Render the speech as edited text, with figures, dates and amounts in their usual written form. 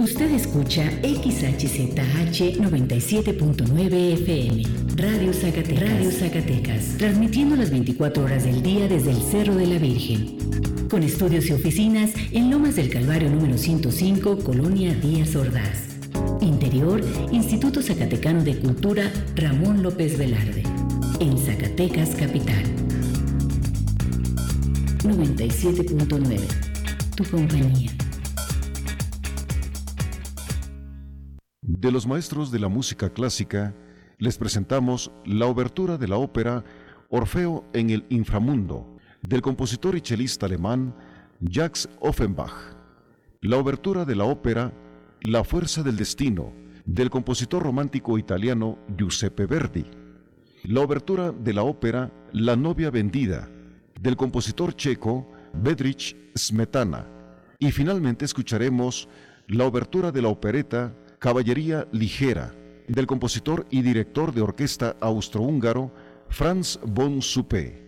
Usted escucha XHZH 97.9 FM, Radio Zacatecas, transmitiendo las 24 horas del día desde el Cerro de la Virgen, con estudios y oficinas en Lomas del Calvario número 105, Colonia Díaz Ordaz. Interior, Instituto Zacatecano de Cultura Ramón López Velarde, en Zacatecas Capital. 97.9, tu compañía. De los maestros de la música clásica, les presentamos la obertura de la ópera Orfeo en el inframundo, del compositor y chelista alemán Jacques Offenbach. La obertura de la ópera La fuerza del destino, del compositor romántico italiano Giuseppe Verdi. La obertura de la ópera La novia vendida, del compositor checo Bedřich Smetana. Y finalmente escucharemos la obertura de la opereta Caballería ligera, del compositor y director de orquesta austrohúngaro Franz von Suppé.